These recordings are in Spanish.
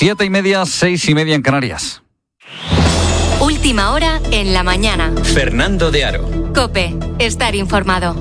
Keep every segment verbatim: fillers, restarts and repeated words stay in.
Siete y media, seis y media en Canarias. Última hora en la mañana. Fernando de Aro. COPE. Estar informado.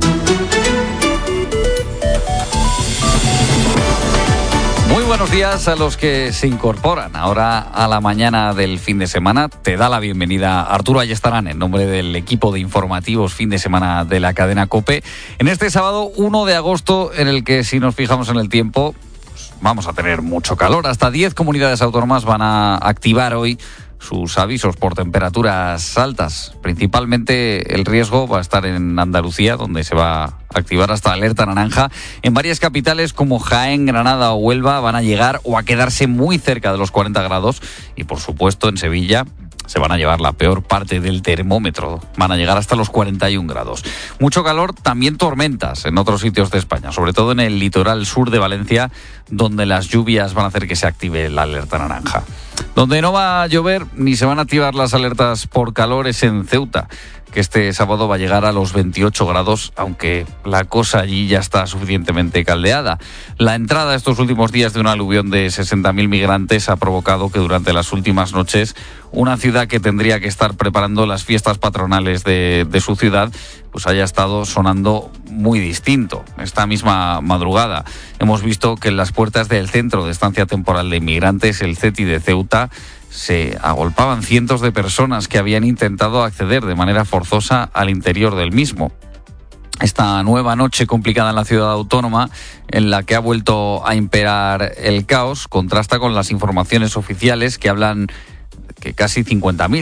Muy buenos días a los que se incorporan ahora a la mañana del fin de semana. Te da la bienvenida Arturo Ayestarán en nombre del equipo de informativos fin de semana de la cadena COPE. En este sábado uno de agosto, en el que si nos fijamos en el tiempo, pues vamos a tener mucho calor. Hasta diez comunidades autónomas van a activar hoy sus avisos por temperaturas altas. Principalmente el riesgo va a estar en Andalucía, donde se va a activar hasta alerta naranja. En varias capitales como Jaén, Granada o Huelva van a llegar o a quedarse muy cerca de los cuarenta grados. Y por supuesto en Sevilla se van a llevar la peor parte del termómetro. Van a llegar hasta los cuarenta y un grados. Mucho calor, también tormentas en otros sitios de España, sobre todo en el litoral sur de Valencia, donde las lluvias van a hacer que se active la alerta naranja. Donde no va a llover ni se van a activar las alertas por calor es en Ceuta, que este sábado va a llegar a los veintiocho grados, aunque la cosa allí ya está suficientemente caldeada. La entrada estos últimos días de un aluvión de sesenta mil migrantes ha provocado que durante las últimas noches una ciudad que tendría que estar preparando las fiestas patronales de, de su ciudad, pues haya estado sonando muy distinto. Esta misma madrugada hemos visto que en las puertas del Centro de Estancia Temporal de Inmigrantes, el CETI de Ceuta, se agolpaban cientos de personas que habían intentado acceder de manera forzosa al interior del mismo. Esta nueva noche complicada en la ciudad autónoma, en la que ha vuelto a imperar el caos, contrasta con las informaciones oficiales que hablan que casi cincuenta mil